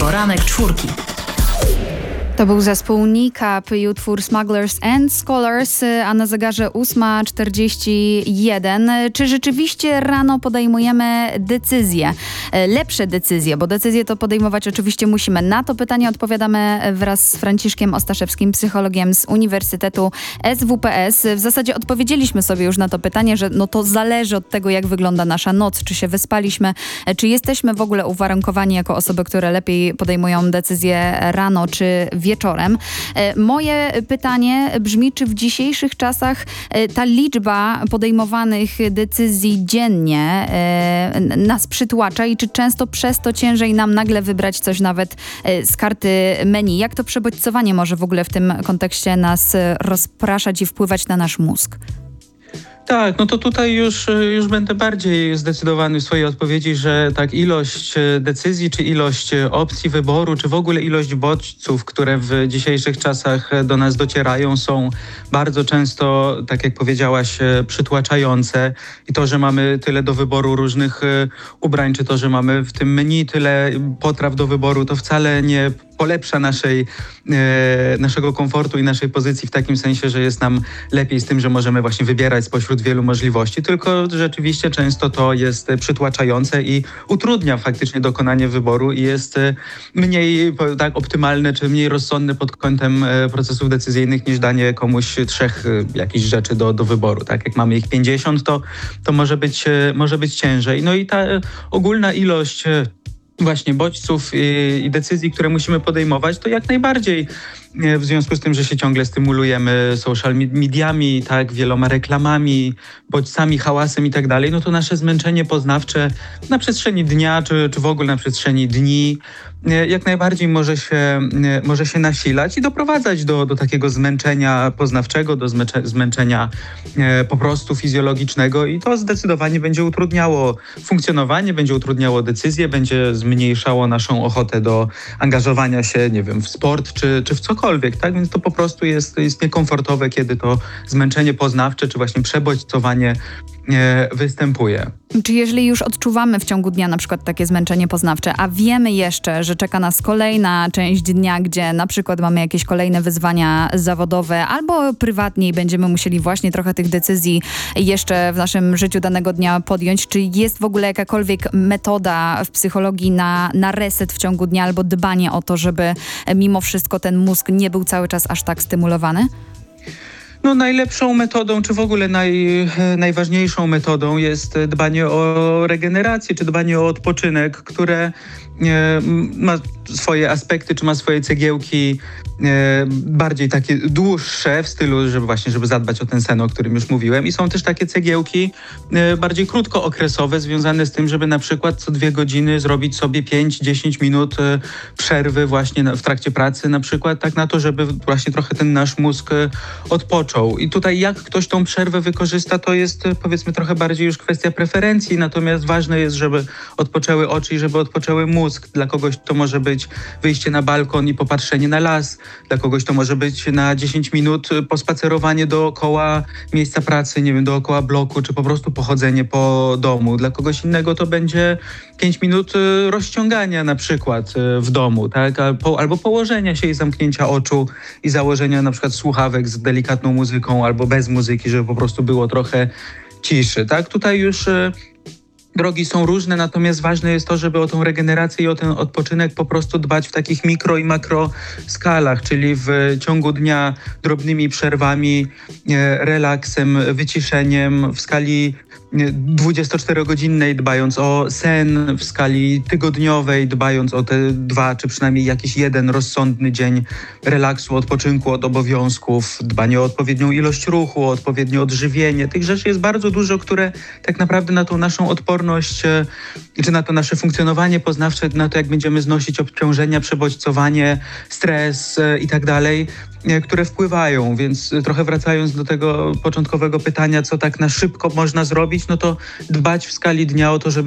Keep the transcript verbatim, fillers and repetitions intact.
Poranek Czwórki. To był zespół Nikap i utwór Smugglers and Scholars, a na zegarze ósma czterdzieści jeden. Czy rzeczywiście rano podejmujemy decyzje? Lepsze decyzje, bo decyzje to podejmować oczywiście musimy. Na to pytanie odpowiadamy wraz z Franciszkiem Ostaszewskim, psychologiem z Uniwersytetu S W P S. W zasadzie odpowiedzieliśmy sobie już na to pytanie, że no to zależy od tego, jak wygląda nasza noc, czy się wyspaliśmy, czy jesteśmy w ogóle uwarunkowani jako osoby, które lepiej podejmują decyzje rano, czy wieczorem. Moje pytanie brzmi, czy w dzisiejszych czasach ta liczba podejmowanych decyzji dziennie nas przytłacza i czy często przez to ciężej nam nagle wybrać coś nawet z karty menu? Jak to przebodźcowanie może w ogóle w tym kontekście nas rozpraszać i wpływać na nasz mózg? Tak, no to tutaj już, już będę bardziej zdecydowany w swojej odpowiedzi, że tak ilość decyzji, czy ilość opcji wyboru, czy w ogóle ilość bodźców, które w dzisiejszych czasach do nas docierają, są bardzo często, tak jak powiedziałaś, przytłaczające. I to, że mamy tyle do wyboru różnych ubrań, czy to, że mamy w tym menu tyle potraw do wyboru, to wcale nie polepsza naszej, e, naszego komfortu i naszej pozycji w takim sensie, że jest nam lepiej z tym, że możemy właśnie wybierać spośród wielu możliwości, tylko rzeczywiście często to jest przytłaczające i utrudnia faktycznie dokonanie wyboru i jest mniej tak optymalne czy mniej rozsądne pod kątem procesów decyzyjnych niż danie komuś trzech jakichś rzeczy do, do wyboru. Tak jak mamy ich pięćdziesiąt, to, to może być, może być ciężej. No i ta ogólna ilość właśnie bodźców i, i decyzji, które musimy podejmować, to jak najbardziej w związku z tym, że się ciągle stymulujemy social mediami, tak, wieloma reklamami, bodźcami, hałasem i tak dalej, no to nasze zmęczenie poznawcze na przestrzeni dnia, czy, czy w ogóle na przestrzeni dni jak najbardziej może się, może się nasilać i doprowadzać do, do takiego zmęczenia poznawczego, do zmęcze, zmęczenia po prostu fizjologicznego i to zdecydowanie będzie utrudniało funkcjonowanie, będzie utrudniało decyzje, będzie zmniejszało naszą ochotę do angażowania się, nie wiem, w sport czy, czy w cokolwiek, tak? Więc to po prostu jest, jest niekomfortowe, kiedy to zmęczenie poznawcze czy właśnie przebodźcowanie występuje. Czy jeżeli już odczuwamy w ciągu dnia na przykład takie zmęczenie poznawcze, a wiemy jeszcze, że czeka nas kolejna część dnia, gdzie na przykład mamy jakieś kolejne wyzwania zawodowe albo prywatnie i będziemy musieli właśnie trochę tych decyzji jeszcze w naszym życiu danego dnia podjąć, czy jest w ogóle jakakolwiek metoda w psychologii na, na reset w ciągu dnia albo dbanie o to, żeby mimo wszystko ten mózg nie był cały czas aż tak stymulowany? No najlepszą metodą, czy w ogóle naj, najważniejszą metodą jest dbanie o regenerację, czy dbanie o odpoczynek, które e, ma swoje aspekty, czy ma swoje cegiełki e, bardziej takie dłuższe w stylu, żeby właśnie, żeby zadbać o ten sen, o którym już mówiłem. I są też takie cegiełki e, bardziej krótkookresowe, związane z tym, żeby na przykład co dwie godziny zrobić sobie pięć do dziesięciu minut e, przerwy właśnie na, w trakcie pracy na przykład, tak na to, żeby właśnie trochę ten nasz mózg e, odpoczął. I tutaj jak ktoś tą przerwę wykorzysta, to jest powiedzmy trochę bardziej już kwestia preferencji, natomiast ważne jest, żeby odpoczęły oczy i żeby odpoczęły mózg. Dla kogoś to może być wyjście na balkon i popatrzenie na las, dla kogoś to może być na dziesięć minut pospacerowanie dookoła miejsca pracy, nie wiem, dookoła bloku, czy po prostu pochodzenie po domu. Dla kogoś innego to będzie pięć minut rozciągania na przykład w domu, tak? Albo, albo położenia się i zamknięcia oczu i założenia na przykład słuchawek z delikatną muzyką albo bez muzyki, żeby po prostu było trochę ciszy, tak? Tutaj już drogi są różne, natomiast ważne jest to, żeby o tą regenerację i o ten odpoczynek po prostu dbać w takich mikro i makro skalach, czyli w ciągu dnia drobnymi przerwami, relaksem, wyciszeniem, w skali dwudziestoczterogodzinnej dbając o sen, w skali tygodniowej dbając o te dwa, czy przynajmniej jakiś jeden rozsądny dzień relaksu, odpoczynku od obowiązków, dbanie o odpowiednią ilość ruchu, o odpowiednie odżywienie. Tych rzeczy jest bardzo dużo, które tak naprawdę na tą naszą odporność, czy na to nasze funkcjonowanie poznawcze, na to jak będziemy znosić obciążenia, przebodźcowanie, stres i tak dalej, które wpływają. Więc trochę wracając do tego początkowego pytania, co tak na szybko można zrobić, no to dbać w skali dnia o to, żeby